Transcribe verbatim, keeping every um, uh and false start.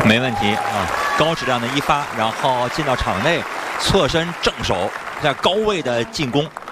没问题啊，高质量的一发，然后进到场内，侧身正手，在高位的进攻。